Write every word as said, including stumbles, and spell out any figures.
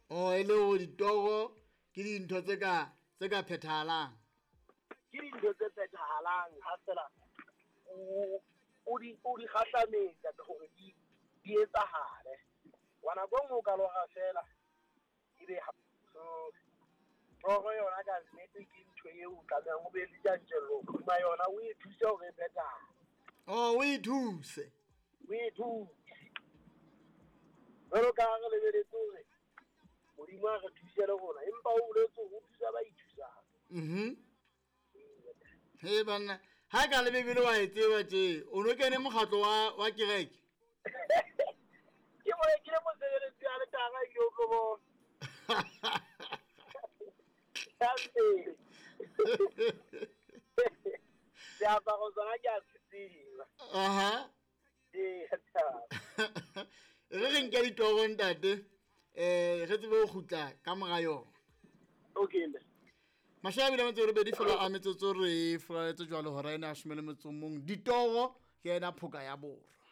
o e le ho ditoro ke dintho tse ka tse ka phethahalang. Ke dintho tse phethahalang ha fela o o di o di kgahlametse hore di di etsahale. Wana go mo ka lo ga fela ebe so toro yona ka nnete ke ntho e o tla mo be le jantjelo ma yona o e thusa hore phethahale. o e thuse o e thuse jwalo ka re lebeletse hore modimo a re thuse le rona empa o boletse ho thusa ba ithusang. mhm he bana ha ka le bebele wa e tseba tje o no kene mokgatlo wa wa kereke. Ke mo ke le mo sebeletsi a le tanga e yo go Sabe. Ya ba go zona ke a tsitsima. aha Eh ta. re re nke ditoro ntate eh re tsebe go khutla ka mora yona. Okay nne. Mashabi la metsoro be di fela a metsotso re fela tse jwalo hora ena a shimele metsomong ditoro ke ena phoka ya borwa.